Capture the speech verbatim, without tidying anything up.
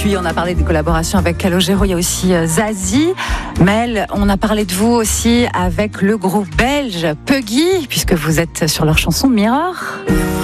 puis on a parlé des collaborations avec Calogero, il y a aussi Zazie. Mel, on a parlé de vous aussi avec le groupe belge Puggy, puisque vous êtes sur leur chanson Mirror.